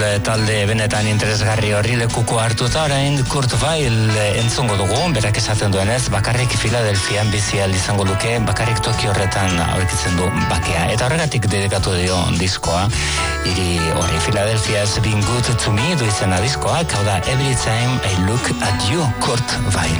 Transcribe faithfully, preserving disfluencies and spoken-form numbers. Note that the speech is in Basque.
Talde benetan interesgarri horri lekuko hartuta orain Kurt Weill entzungo dugu, berak esaten duenez, bakarrik Filadelfian bizi ahal izango luke, bakarrik toki horretan aurkitzen du bakea. Eta horregatik dedikatu dio diskoa, hiri horri Philadelphia's Been Good to Me du izena diskoak, hau da Every Time I Look at You, Kurt Weill.